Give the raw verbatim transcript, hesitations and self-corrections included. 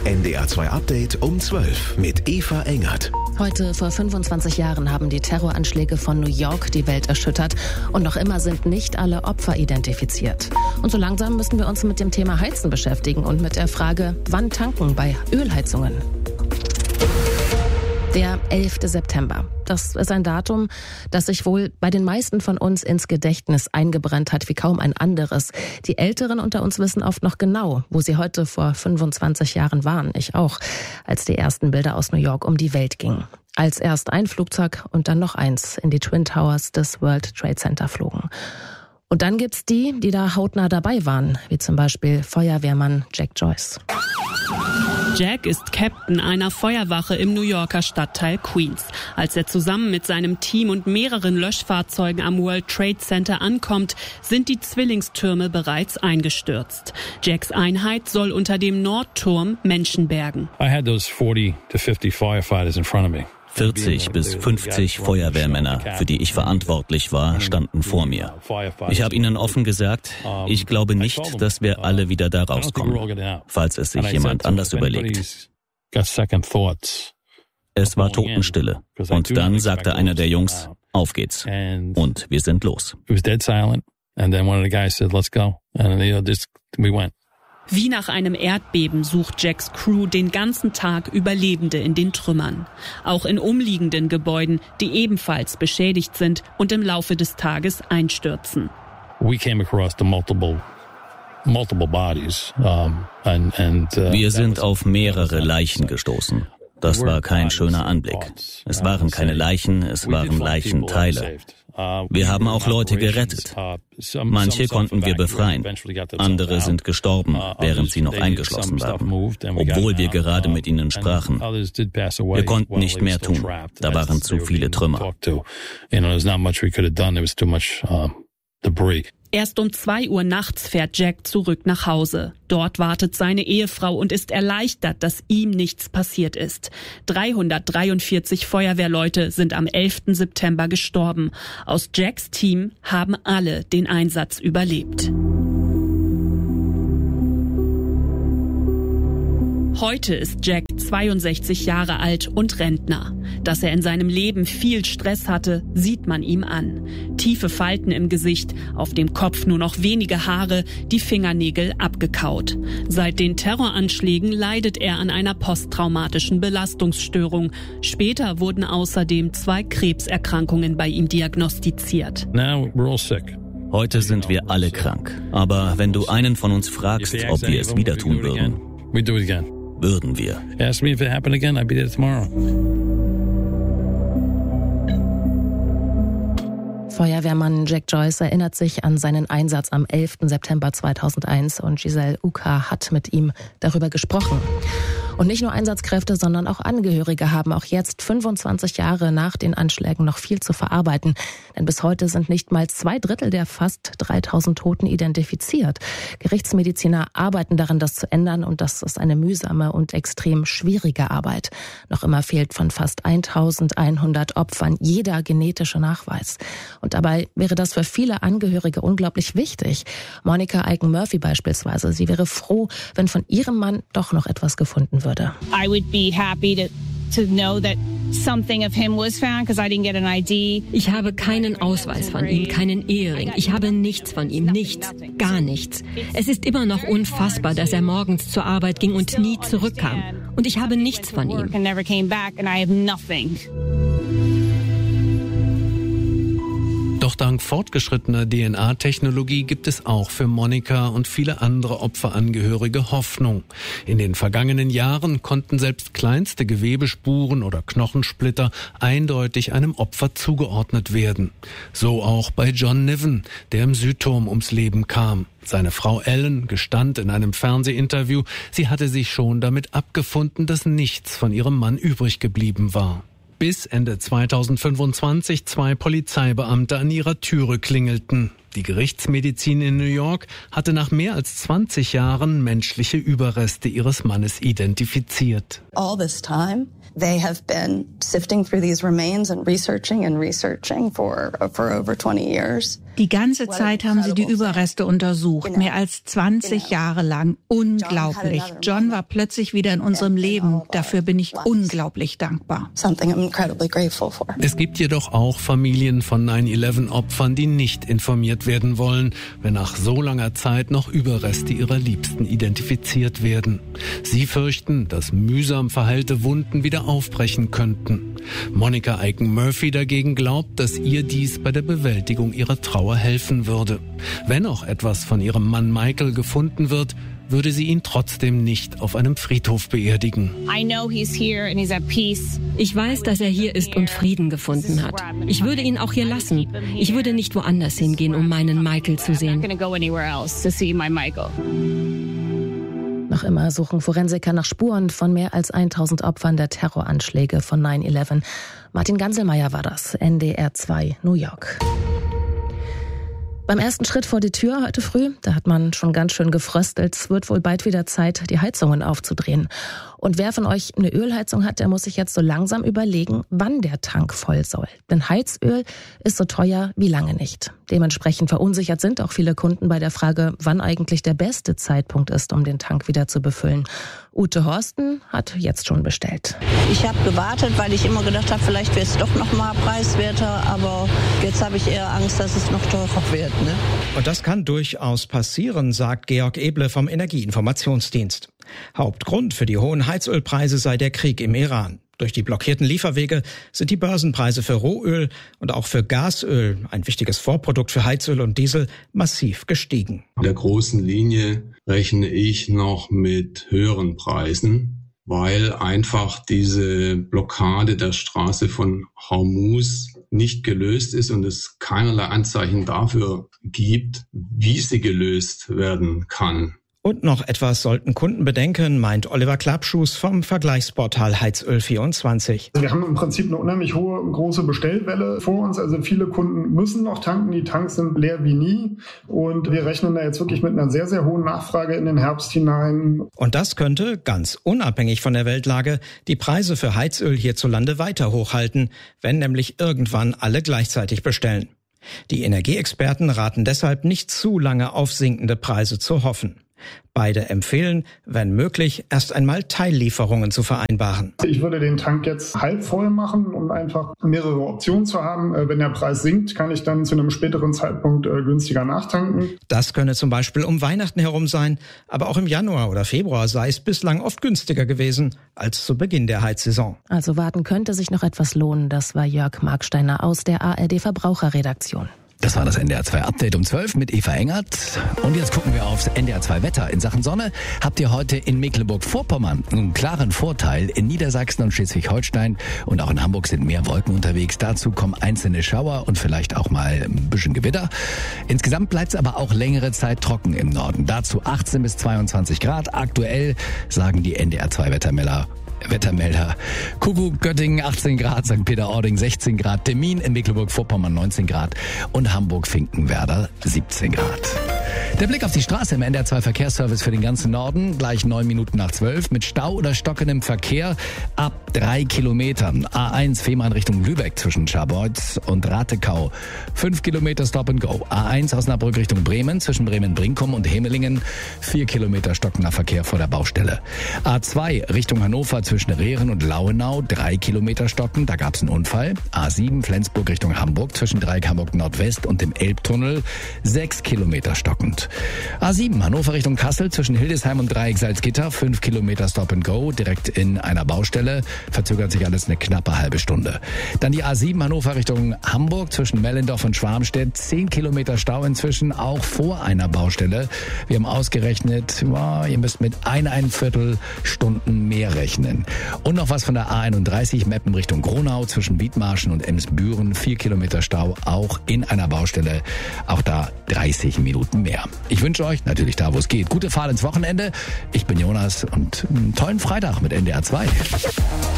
N D R zwei Update um zwölf mit Eva Engert. Heute vor fünfundzwanzig Jahren haben die Terroranschläge von New York die Welt erschüttert und noch immer sind nicht alle Opfer identifiziert. Und so langsam müssen wir uns mit dem Thema Heizen beschäftigen und mit der Frage, wann tanken bei Ölheizungen? Der elfte September. Das ist ein Datum, das sich wohl bei den meisten von uns ins Gedächtnis eingebrannt hat wie kaum ein anderes. Die Älteren unter uns wissen oft noch genau, wo sie heute vor fünfundzwanzig Jahren waren. Ich auch, als die ersten Bilder aus New York um die Welt gingen. Als erst ein Flugzeug und dann noch eins in die Twin Towers des World Trade Center flogen. Und dann gibt's die, die da hautnah dabei waren, wie zum Beispiel Feuerwehrmann Jack Joyce. Jack ist Captain einer Feuerwache im New Yorker Stadtteil Queens. Als er zusammen mit seinem Team und mehreren Löschfahrzeugen am World Trade Center ankommt, sind die Zwillingstürme bereits eingestürzt. Jacks Einheit soll unter dem Nordturm Menschen bergen. I had those forty to fifty firefighters in front of me. vierzig bis fünfzig Feuerwehrmänner, für die ich verantwortlich war, standen vor mir. Ich habe ihnen offen gesagt, ich glaube nicht, dass wir alle wieder da rauskommen, falls es sich jemand anders überlegt. Es war Totenstille. Und dann sagte einer der Jungs, auf geht's. Und wir sind los. Wie nach einem Erdbeben sucht Jacks Crew den ganzen Tag Überlebende in den Trümmern. Auch in umliegenden Gebäuden, die ebenfalls beschädigt sind und im Laufe des Tages einstürzen. We came across the multiple multiple bodies um, and and uh, Wir sind auf mehrere Leichen gestoßen. Das war kein schöner Anblick. Es waren keine Leichen, es waren Leichenteile. Wir haben auch Leute gerettet. Manche konnten wir befreien. Andere sind gestorben, während sie noch eingeschlossen waren, obwohl wir gerade mit ihnen sprachen. Wir konnten nicht mehr tun. Da waren zu viele Trümmer. Erst um zwei Uhr nachts fährt Jack zurück nach Hause. Dort wartet seine Ehefrau und ist erleichtert, dass ihm nichts passiert ist. dreihundertdreiundvierzig Feuerwehrleute sind am elften September gestorben. Aus Jacks Team haben alle den Einsatz überlebt. Heute ist Jack zweiundsechzig Jahre alt und Rentner. Dass er in seinem Leben viel Stress hatte, sieht man ihm an. Tiefe Falten im Gesicht, auf dem Kopf nur noch wenige Haare, die Fingernägel abgekaut. Seit den Terroranschlägen leidet er an einer posttraumatischen Belastungsstörung. Später wurden außerdem zwei Krebserkrankungen bei ihm diagnostiziert. Now we're all sick. Heute sind wir alle krank. Aber wenn du einen von uns fragst, ob wir es wieder tun würden, we do it again. Würden wir. Ask me if it happened again, I'd be there tomorrow. Feuerwehrmann Jack Joyce erinnert sich an seinen Einsatz am elften September zweitausendeins und Giselle Uka hat mit ihm darüber gesprochen. Und nicht nur Einsatzkräfte, sondern auch Angehörige haben auch jetzt fünfundzwanzig Jahre nach den Anschlägen noch viel zu verarbeiten. Denn bis heute sind nicht mal zwei Drittel der fast dreitausend Toten identifiziert. Gerichtsmediziner arbeiten daran, das zu ändern und das ist eine mühsame und extrem schwierige Arbeit. Noch immer fehlt von fast eintausendeinhundert Opfern jeder genetische Nachweis. Und dabei wäre das für viele Angehörige unglaublich wichtig. Monica Eichen-Murphy beispielsweise, sie wäre froh, wenn von ihrem Mann doch noch etwas gefunden würde. I would be happy to to know that something of him was found because I didn't get an I D. Ich habe keinen Ausweis von ihm, keinen Ehering. Ich habe nichts von ihm, nichts, gar nichts. Es ist immer noch unfassbar, dass er morgens zur Arbeit ging und nie zurückkam. Und ich habe nichts von ihm. And never came back and I have nothing. Doch dank fortgeschrittener D N A-Technologie gibt es auch für Monica und viele andere Opferangehörige Hoffnung. In den vergangenen Jahren konnten selbst kleinste Gewebespuren oder Knochensplitter eindeutig einem Opfer zugeordnet werden. So auch bei John Niven, der im Südturm ums Leben kam. Seine Frau Ellen gestand in einem Fernsehinterview, sie hatte sich schon damit abgefunden, dass nichts von ihrem Mann übrig geblieben war. Bis Ende zweitausendfünfundzwanzig zwei Polizeibeamte an ihrer Türe klingelten. Die Gerichtsmedizin in New York hatte nach mehr als zwanzig Jahren menschliche Überreste ihres Mannes identifiziert. All this time, they have been sifting through these remains and researching and researching for for over twenty years. Die ganze Zeit haben sie die Überreste untersucht, mehr als zwanzig Jahre lang. Unglaublich. John war plötzlich wieder in unserem Leben. Dafür bin ich unglaublich dankbar. Es gibt jedoch auch Familien von nine eleven Opfern, die nicht informiert werden wollen, wenn nach so langer Zeit noch Überreste ihrer Liebsten identifiziert werden. Sie fürchten, dass mühsam verheilte Wunden wieder aufbrechen könnten. Monica Aiken-Murphy dagegen glaubt, dass ihr dies bei der Bewältigung ihrer Trauer helfen würde. Wenn auch etwas von ihrem Mann Michael gefunden wird, würde sie ihn trotzdem nicht auf einem Friedhof beerdigen. Ich weiß, dass er hier ist und Frieden gefunden hat. Ich würde ihn auch hier lassen. Ich würde nicht woanders hingehen, um meinen Michael zu sehen. Noch immer suchen Forensiker nach Spuren von mehr als tausend Opfern der Terroranschläge von nine eleven. Martin Ganselmeier war das, N D R zwei, New York. Beim ersten Schritt vor die Tür heute früh, da hat man schon ganz schön gefröstelt. Es wird wohl bald wieder Zeit, die Heizungen aufzudrehen. Und wer von euch eine Ölheizung hat, der muss sich jetzt so langsam überlegen, wann der Tank voll soll. Denn Heizöl ist so teuer wie lange nicht. Dementsprechend verunsichert sind auch viele Kunden bei der Frage, wann eigentlich der beste Zeitpunkt ist, um den Tank wieder zu befüllen. Ute Horsten hat jetzt schon bestellt. Ich habe gewartet, weil ich immer gedacht habe, vielleicht wird es doch noch mal preiswerter. Aber jetzt habe ich eher Angst, dass es noch teurer wird. Ne? Und das kann durchaus passieren, sagt Georg Eble vom Energieinformationsdienst. Hauptgrund für die hohen Heizölpreise sei der Krieg im Iran. Durch die blockierten Lieferwege sind die Börsenpreise für Rohöl und auch für Gasöl, ein wichtiges Vorprodukt für Heizöl und Diesel, massiv gestiegen. In der großen Linie rechne ich noch mit höheren Preisen, weil einfach diese Blockade der Straße von Hormuz nicht gelöst ist und es keinerlei Anzeichen dafür gibt, wie sie gelöst werden kann. Und noch etwas sollten Kunden bedenken, meint Oliver Klappschuß vom Vergleichsportal Heizöl vierundzwanzig. Wir haben im Prinzip eine unheimlich hohe, große Bestellwelle vor uns. Also viele Kunden müssen noch tanken. Die Tanks sind leer wie nie. Und wir rechnen da jetzt wirklich mit einer sehr, sehr hohen Nachfrage in den Herbst hinein. Und das könnte, ganz unabhängig von der Weltlage, die Preise für Heizöl hierzulande weiter hochhalten, wenn nämlich irgendwann alle gleichzeitig bestellen. Die Energieexperten raten deshalb nicht zu lange auf sinkende Preise zu hoffen. Beide empfehlen, wenn möglich, erst einmal Teillieferungen zu vereinbaren. Ich würde den Tank jetzt halb voll machen, um einfach mehrere Optionen zu haben. Wenn der Preis sinkt, kann ich dann zu einem späteren Zeitpunkt günstiger nachtanken. Das könne zum Beispiel um Weihnachten herum sein, aber auch im Januar oder Februar sei es bislang oft günstiger gewesen als zu Beginn der Heizsaison. Also warten könnte sich noch etwas lohnen. Das war Jörg Marksteiner aus der A R D Verbraucherredaktion. Das war das N D R zwei Update um zwölf mit Eva Engert. Und jetzt gucken wir aufs N D R zwei Wetter. In Sachen Sonne habt ihr heute in Mecklenburg-Vorpommern einen klaren Vorteil. In Niedersachsen und Schleswig-Holstein und auch in Hamburg sind mehr Wolken unterwegs. Dazu kommen einzelne Schauer und vielleicht auch mal ein bisschen Gewitter. Insgesamt bleibt es aber auch längere Zeit trocken im Norden. Dazu achtzehn bis zweiundzwanzig Grad. Aktuell sagen die N D R zwei Wettermelder. Wettermelder. Kuckuck, Göttingen achtzehn Grad, Sankt Peter-Ording sechzehn Grad, Termin in Mecklenburg-Vorpommern neunzehn Grad und Hamburg-Finkenwerder siebzehn Grad. Der Blick auf die Straße im N D R zwei Verkehrsservice für den ganzen Norden, gleich neun Minuten nach zwölf, mit Stau oder stockendem Verkehr ab drei Kilometern. A eins Fehmarn Richtung Lübeck zwischen Scharbeutz und Ratekau. fünf Kilometer Stop and Go. A eins Osnabrück Richtung Bremen zwischen Bremen-Brinkum und Hemelingen. vier Kilometer stockender Verkehr vor der Baustelle. A zwei Richtung Hannover zwischen Rehren und Lauenau. drei Kilometer stocken, da gab es einen Unfall. A sieben Flensburg Richtung Hamburg zwischen Dreieck Hamburg Nordwest und dem Elbtunnel. sechs Kilometer stockend. A sieben Hannover Richtung Kassel zwischen Hildesheim und Dreieck Salzgitter. fünf Kilometer Stop and Go direkt in einer Baustelle. Verzögert sich alles eine knappe halbe Stunde. Dann die A sieben Hannover Richtung Hamburg zwischen Mellendorf und Schwarmstedt. zehn Kilometer Stau inzwischen, auch vor einer Baustelle. Wir haben ausgerechnet, oh, ihr müsst mit eineinviertel Stunden mehr rechnen. Und noch was von der A einunddreißig Meppen Richtung Gronau zwischen Wiedmarschen und Emsbüren. vier Kilometer Stau, auch in einer Baustelle. Auch da dreißig Minuten mehr. Ich wünsche euch, natürlich da, wo es geht, gute Fahrt ins Wochenende. Ich bin Jonas und einen tollen Freitag mit N D R zwei.